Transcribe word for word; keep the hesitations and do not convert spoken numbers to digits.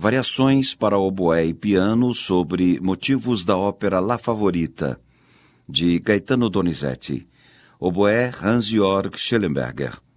Variações para oboé e piano sobre motivos da ópera La Favorita, de Gaetano Donizetti. Oboé Hans-Georg Schellenberger.